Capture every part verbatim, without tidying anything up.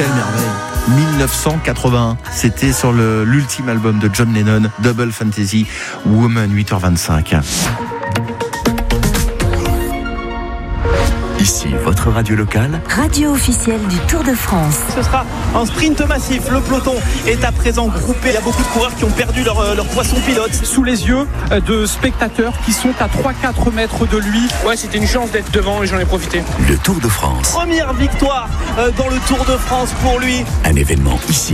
quelle merveille. dix-neuf cent quatre-vingt-un, c'était sur le, l'ultime album de John Lennon, Double Fantasy Woman, huit heures vingt-cinq. Ici, votre radio locale. Radio officielle du Tour de France. Ce sera un sprint massif. Le peloton est à présent groupé. Il y a beaucoup de coureurs qui ont perdu leur, leur poisson pilote. Sous les yeux de spectateurs qui sont à trois à quatre mètres de lui. Ouais, c'était une chance d'être devant et j'en ai profité. Le Tour de France. Première victoire dans le Tour de France pour lui. Un événement ici.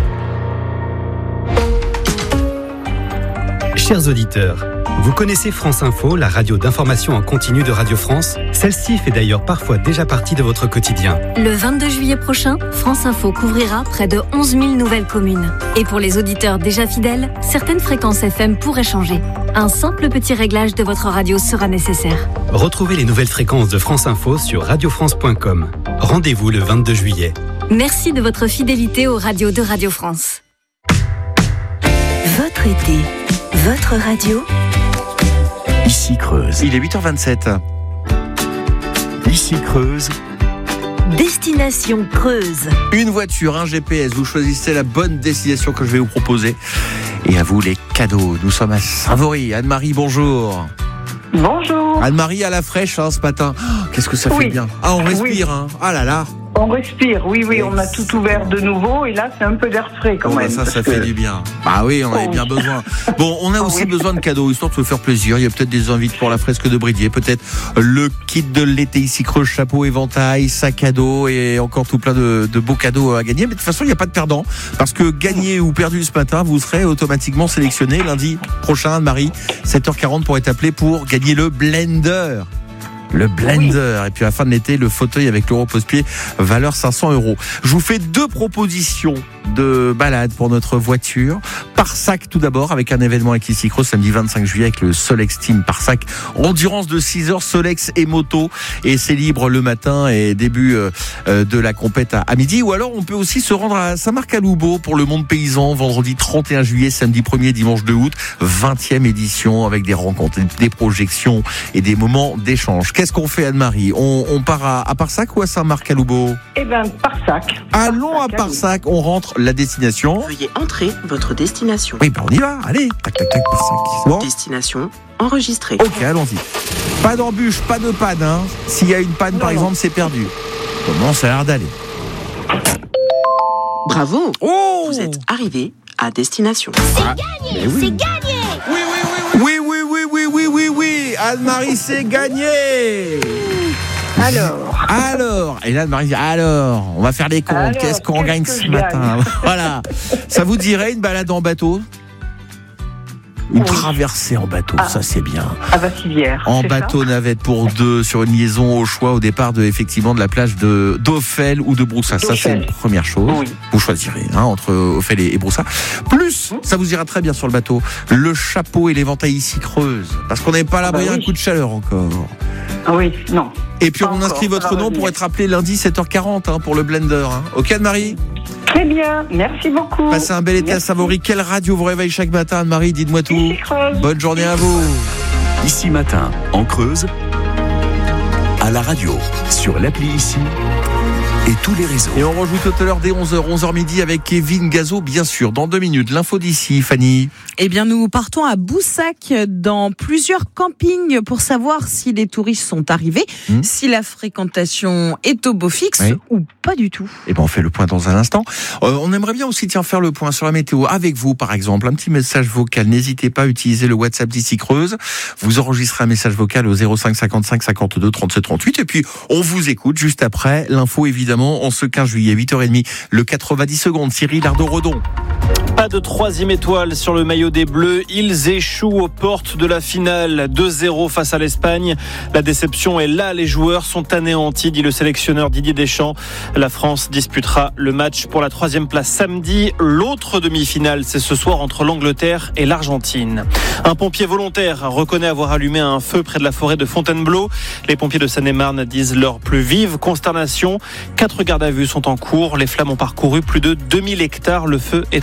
Chers auditeurs, vous connaissez France Info, la radio d'information en continu de Radio France ? Celle-ci fait d'ailleurs parfois déjà partie de votre quotidien. Le vingt-deux juillet prochain, France Info couvrira près de onze mille nouvelles communes. Et pour les auditeurs déjà fidèles, certaines fréquences F M pourraient changer. Un simple petit réglage de votre radio sera nécessaire. Retrouvez les nouvelles fréquences de France Info sur radio france point com. Rendez-vous le vingt-deux juillet. Merci de votre fidélité aux radios de Radio France. Votre été, votre radio. Ici Creuse. Il est huit heures vingt-sept. Ici Creuse. Destination Creuse. Une voiture, un G P S, vous choisissez la bonne destination que je vais vous proposer. Et à vous les cadeaux. Nous sommes à Saint-Vaury. Anne-Marie, bonjour. Bonjour. Anne-Marie à la fraîche hein, ce matin. Oh, qu'est-ce que ça oui. fait bien. Ah, on respire. Oui. Hein. Ah là là. On respire, oui, oui, on a tout ouvert de nouveau et là c'est un peu d'air frais quand oh, même. Bah ça, ça que... fait du bien. Bah oui, on avait oh, bien oui. besoin. Bon, on a aussi oh, oui. besoin de cadeaux, histoire de se faire plaisir. Il y a peut-être des invites pour la fresque de Bridier, peut-être le kit de l'été ici Creuse, chapeau, éventail, sac à dos et encore tout plein de, de beaux cadeaux à gagner. Mais de toute façon, il n'y a pas de perdant parce que gagné ou perdu ce matin, vous serez automatiquement sélectionné lundi prochain, Anne-Marie, sept heures quarante pour être appelé pour gagner le blender. Le blender. Oui. Et puis à la fin de l'été, le fauteuil avec le repose-pied, valeur cinq cents euros. Je vous fais deux propositions de balade pour notre voiture. Parsac tout d'abord, avec un événement avec ici Creuse, samedi vingt-cinq juillet, avec le Solex Team Parsac. Endurance de six heures, Solex et moto. Et c'est libre le matin et début euh, de la compète à, à midi. Ou alors on peut aussi se rendre à Saint-Marc-à-Loubeau pour le Monde Paysan, vendredi trente et un juillet, samedi premier, dimanche deux août. vingtième édition avec des rencontres, des projections et des moments d'échange. Qu'est-ce qu'on fait, Anne-Marie ? on, on part à, à Parsac ou à Saint-Marc-à-Loubeau ? Eh bien, Parsac. Allons à Parsac, on rentre la destination. Veuillez entrer votre destination. Oui, ben on y va, allez. Tac, tac, tac, Parsac. Bon. Destination enregistrée. Ok, allons-y. Pas d'embûche, pas de panne. Hein. S'il y a une panne, non, par exemple, c'est perdu. Comment ça a l'air d'aller ? Bravo. Oh, vous êtes arrivé à destination. C'est ah, gagné, oui. c'est gagné. Oui, oui, oui, oui, oui, oui, oui, oui, oui, oui. Anne-Marie, c'est gagné. Alors. Alors. Et là, Anne-Marie dit, alors, on va faire les comptes. Alors, qu'est-ce qu'on qu'est-ce gagne ce matin ? Voilà. Ça vous dirait une balade en bateau ? Une oui. traversée en bateau, ah. ça c'est bien. À Vassivière. En bateau ça navette pour deux sur une liaison au choix au départ de effectivement de la plage de d'Ophel ou de Broussa. Ça c'est une première chose. Oui. Vous choisirez hein, entre Ophel et, et Broussa. Plus, mmh. ça vous ira très bien sur le bateau. Le chapeau et l'éventail ici Creuse, parce qu'on n'est pas là, ah bah oui. un coup de chaleur encore. Ah oui, non. Et puis pas on encore, inscrit votre nom pour être appelé lundi sept heures quarante hein, pour le blender. Hein. Ok Anne-Marie ? Très bien, merci beaucoup. Passez un bel été merci. À Saint-Vaury. Quelle radio vous réveille chaque matin, Anne-Marie ? Dites-moi tout. Bonne journée à vous. Ici matin, en Creuse, à la radio, sur l'appli Ici et tous les réseaux. Et on rejoue tout à l'heure dès onze heures, onze heures midi avec Kevin Gazo, bien sûr. Dans deux minutes, l'info d'ici, Fanny. Eh bien, nous partons à Boussac dans plusieurs campings pour savoir si les touristes sont arrivés, mmh. si la fréquentation est au beau fixe oui. ou pas du tout. Eh bien, on fait le point dans un instant. Euh, on aimerait bien aussi tiens, faire le point sur la météo avec vous, par exemple. Un petit message vocal. N'hésitez pas à utiliser le WhatsApp d'Ici Creuse. Vous enregistrez un message vocal au zéro cinq cinquante-cinq cinquante-deux trente-sept trente-huit. Et puis, on vous écoute juste après l'info, évidemment. En ce quinze juillet, huit heures trente, le quatre-vingt-dix secondes, Cyril Ardo-Redon. Pas de troisième étoile sur le maillot des Bleus. Ils échouent aux portes de la finale. deux zéro face à l'Espagne. La déception est là. Les joueurs sont anéantis, dit le sélectionneur Didier Deschamps. La France disputera le match pour la troisième place samedi. L'autre demi-finale, c'est ce soir entre l'Angleterre et l'Argentine. Un pompier volontaire reconnaît avoir allumé un feu près de la forêt de Fontainebleau. Les pompiers de Seine-et-Marne disent leur plus vive consternation. Quatre gardes à vue sont en cours. Les flammes ont parcouru plus de deux mille hectares. Le feu est à présent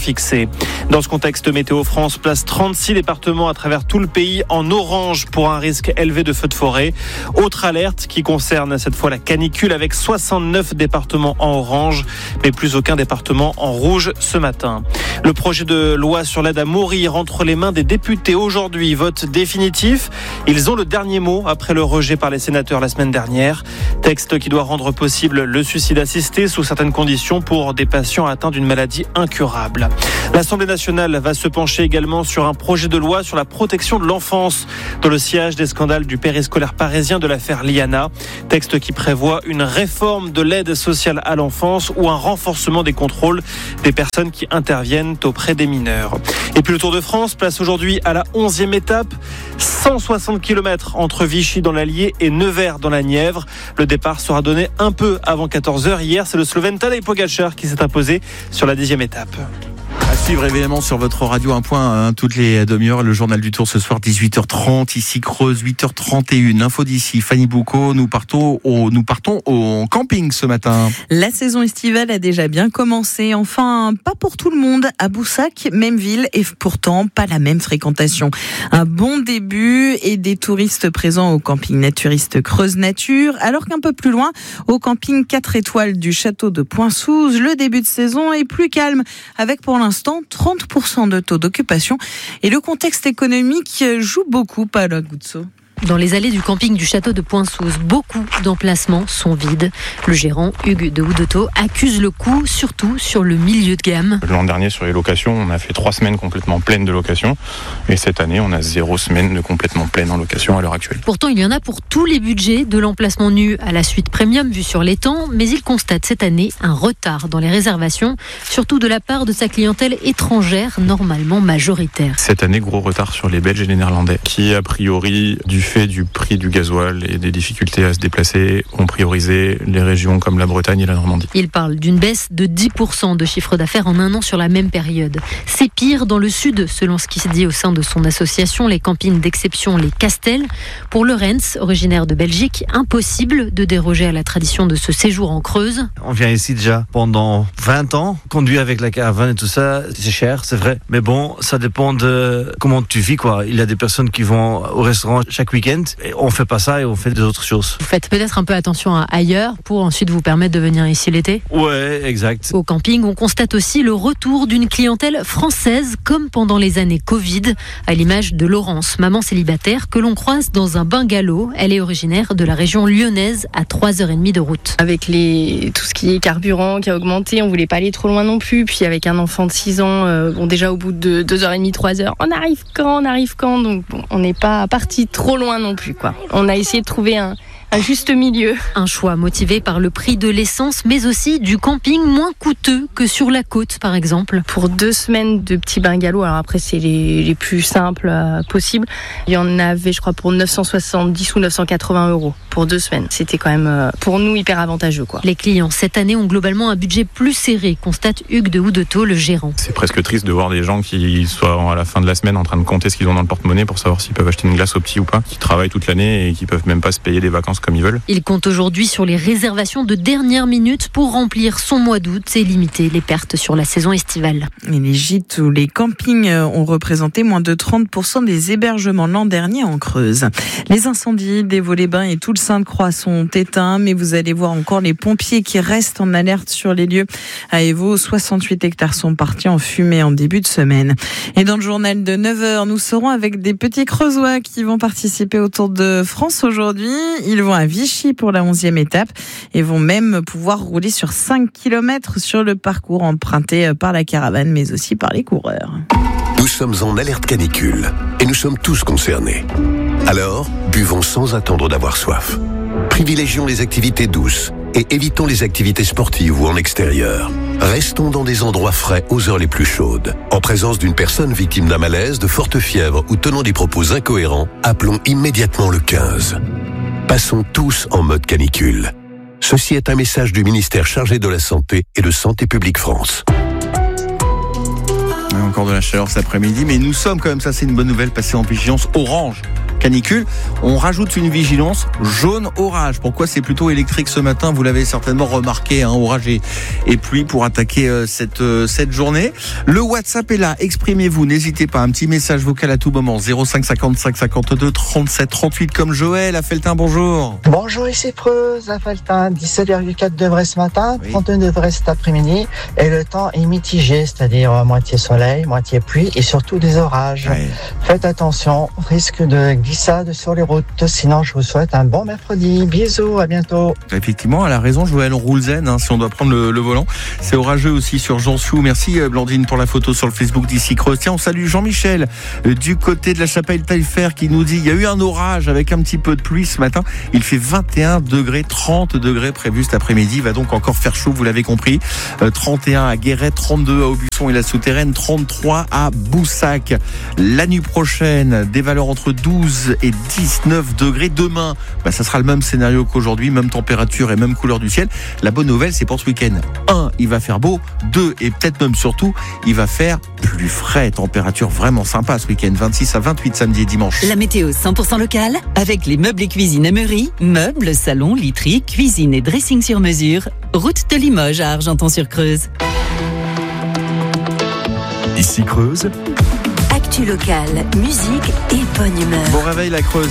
fixés. Dans ce contexte, Météo France place trente-six départements à travers tout le pays en orange pour un risque élevé de feux de forêt. Autre alerte qui concerne cette fois la canicule avec soixante-neuf départements en orange, mais plus aucun département en rouge ce matin. Le projet de loi sur l'aide à mourir entre les mains des députés aujourd'hui, vote définitif. Ils ont le dernier mot après le rejet par les sénateurs la semaine dernière. Texte qui doit rendre possible le suicide assisté sous certaines conditions pour des patients atteints d'une maladie incurable. L'Assemblée nationale va se pencher également sur un projet de loi sur la protection de l'enfance dans le sillage des scandales du périscolaire parisien de l'affaire Liana. Texte qui prévoit une réforme de l'aide sociale à l'enfance ou un renforcement des contrôles des personnes qui interviennent auprès des mineurs. Et puis le Tour de France place aujourd'hui à la onzième étape, cent soixante kilomètres entre Vichy dans l'Allier et Nevers dans la Nièvre. Le départ sera donné un peu avant quatorze heures. Hier, c'est le Slovène Tadej Pogačar qui s'est imposé sur la dixième étape. À suivre évidemment sur votre radio un point hein, toutes les demi-heures. Le journal du Tour ce soir dix-huit heures trente ici Creuse, huit heures trente et une. Info d'ici Fanny Boucaud. Nous partons au nous partons au camping ce matin. La saison estivale a déjà bien commencé. Enfin, pas pour tout le monde. À Boussac, même ville et pourtant pas la même fréquentation. Un bon début et des touristes présents au camping naturiste Creuse Nature, alors qu'un peu plus loin, au camping quatre étoiles du château de Pointe-Souze, le début de saison est plus calme avec pour l'instant trente pour cent de taux d'occupation et le contexte économique joue beaucoup, Paola Guzzo. Dans les allées du camping du château de Pointe-Souze, beaucoup d'emplacements sont vides. Le gérant, Hugues de Houdetot, accuse le coup, surtout sur le milieu de gamme. L'an dernier, sur les locations, on a fait trois semaines complètement pleines de locations. Et cette année, on a zéro semaine de complètement pleine en location à l'heure actuelle. Pourtant, il y en a pour tous les budgets, de l'emplacement nu à la suite premium vue sur l'étang. Mais il constate cette année un retard dans les réservations, surtout de la part de sa clientèle étrangère, normalement majoritaire. Cette année, gros retard sur les Belges et les Néerlandais, qui a priori, du fait du prix du gasoil et des difficultés à se déplacer, ont priorisé les régions comme la Bretagne et la Normandie. Il parle d'une baisse de dix pour cent de chiffre d'affaires en un an sur la même période. C'est pire dans le sud, selon ce qui se dit au sein de son association, les campings d'exception, les Castels. Pour Lorenz, originaire de Belgique, impossible de déroger à la tradition de ce séjour en Creuse. On vient ici déjà pendant vingt ans. Conduire avec la caravane et tout ça, c'est cher, c'est vrai. Mais bon, ça dépend de comment tu vis, quoi. Il y a des personnes qui vont au restaurant chaque week-end. Et on fait pas ça et on fait des autres choses. Vous faites peut-être un peu attention à ailleurs pour ensuite vous permettre de venir ici l'été ? Ouais, exact. Au camping, on constate aussi le retour d'une clientèle française comme pendant les années Covid, à l'image de Laurence, maman célibataire que l'on croise dans un bungalow. Elle est originaire de la région lyonnaise, à trois heures trente de route. Avec les, tout ce qui est carburant qui a augmenté, on voulait pas aller trop loin non plus. Puis avec un enfant de six ans, euh, bon déjà au bout de deux heures trente, trois heures, on arrive quand, on arrive quand. Donc bon, on n'est pas parti trop loin non plus, quoi. On a essayé de trouver un, un juste milieu. Un choix motivé par le prix de l'essence, mais aussi du camping moins coûteux que sur la côte, par exemple. Pour deux semaines de petits bungalows, alors après c'est les, les plus simples euh, possibles, il y en avait, je crois, pour neuf cent soixante-dix ou neuf cent quatre-vingts euros pour deux semaines. C'était quand même, euh, pour nous, hyper avantageux, quoi. Les clients, cette année, ont globalement un budget plus serré, constate Hugues de Houdetot, le gérant. C'est presque triste de voir des gens qui soient à la fin de la semaine en train de compter ce qu'ils ont dans le porte-monnaie pour savoir s'ils peuvent acheter une glace au petit ou pas, qui travaillent toute l'année et qui peuvent même pas se payer des vacances comme ils veulent. Il compte aujourd'hui sur les réservations de dernière minute pour remplir son mois d'août et limiter les pertes sur la saison estivale. Et les gîtes ou les campings ont représenté moins de trente pour cent des hébergements l'an dernier en Creuse. Les incendies des Vaux-les-Bains et tout le Sainte-Croix sont éteints, mais vous allez voir encore les pompiers qui restent en alerte sur les lieux. À Évaux, soixante-huit hectares sont partis en fumée en début de semaine. Et dans le journal de neuf heures, nous serons avec des petits Creusois qui vont participer au Tour de France aujourd'hui. Ils vont à Vichy pour la onzième étape et vont même pouvoir rouler sur cinq kilomètres sur le parcours emprunté par la caravane, mais aussi par les coureurs. Nous sommes en alerte canicule et nous sommes tous concernés. Alors, buvons sans attendre d'avoir soif. Privilégions les activités douces et évitons les activités sportives ou en extérieur. Restons dans des endroits frais aux heures les plus chaudes. En présence d'une personne victime d'un malaise, de forte fièvre ou tenant des propos incohérents, appelons immédiatement le quinze. Passons tous en mode canicule. Ceci est un message du ministère chargé de la Santé et de Santé publique France. Encore de la chaleur cet après-midi, mais nous sommes quand même, ça c'est une bonne nouvelle, passés en vigilance orange. canicule. On rajoute une vigilance jaune orage. Pourquoi c'est plutôt électrique ce matin? Vous l'avez certainement remarqué, hein, orage et, et pluie pour attaquer euh, cette, euh, cette journée. Le WhatsApp est là, exprimez-vous, n'hésitez pas. Un petit message vocal à tout moment, zéro cinq cinquante-cinq cinquante-deux trente-sept trente-huit comme Joël à Felletin, bonjour. Bonjour, ici Preuse à Felletin, dix-sept virgule quatre degrés ce matin, oui. trente-deux degrés cet après-midi et le temps est mitigé, c'est-à-dire moitié soleil, moitié pluie et surtout des orages. Ouais. Faites attention, risque de glissade sur les routes, sinon je vous souhaite un bon mercredi. Bisous, à bientôt. Effectivement, elle a raison, Joël, on roule zen hein, si on doit prendre le, le volant. C'est orageux aussi sur Jansiou. Merci Blandine pour la photo sur le Facebook d'ici Creuse. Tiens, on salue Jean-Michel euh, du côté de la Chapelle-Taillefer qui nous dit il y a eu un orage avec un petit peu de pluie ce matin. Il fait vingt et un degrés, trente degrés prévus cet après-midi. Il va donc encore faire chaud, vous l'avez compris. Euh, trente et un à Guéret, trente-deux à Aubusson et la Souterraine, trente-trois à Boussac. La nuit prochaine, des valeurs entre douze et dix-neuf degrés. Demain, bah, ça sera le même scénario qu'aujourd'hui, même température et même couleur du ciel. La bonne nouvelle, c'est pour ce week-end. Un, il va faire beau. Deux, et peut-être même surtout, il va faire plus frais. Température vraiment sympa ce week-end. vingt-six à vingt-huit samedi et dimanche. La météo cent pour cent locale avec les meubles et cuisine Emery. Meubles, salons, literie, cuisine et dressing sur mesure. Route de Limoges à Argenton-sur-Creuse. Ici Creuse. Actu locale, musique et bonne humeur. Bon réveil la Creuse.